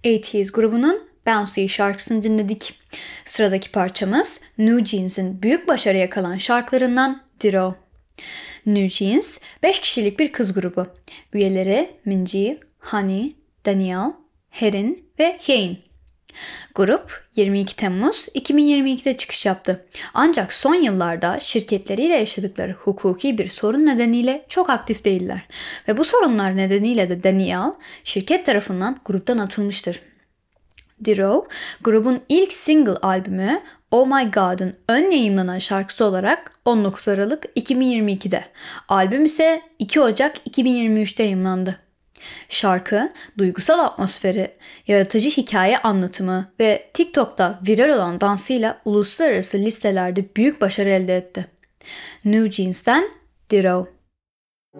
80's grubunun Bouncy şarkısını dinledik. Sıradaki parçamız New Jeans'in büyük başarı yakalan şarkılarından Ditto. New Jeans 5 kişilik bir kız grubu. Üyeleri Minji, Honey, Danielle, Herin ve Hein. Grup 22 Temmuz 2022'de çıkış yaptı. Ancak son yıllarda şirketleriyle yaşadıkları hukuki bir sorun nedeniyle çok aktif değiller. Ve bu sorunlar nedeniyle de Danielle şirket tarafından gruptan atılmıştır. Ditto, grubun ilk single albümü Oh My God'un ön yayımlanan şarkısı olarak 19 Aralık 2022'de. Albüm ise 2 Ocak 2023'te yayımlandı. Şarkı, duygusal atmosferi, yaratıcı hikaye anlatımı ve TikTok'ta viral olan dansıyla uluslararası listelerde büyük başarı elde etti. New Jeans'ten Ditto.